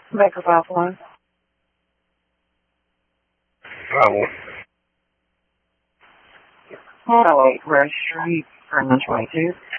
Baker 5-1. Bravo. 108 Rose Street, Fernand 22.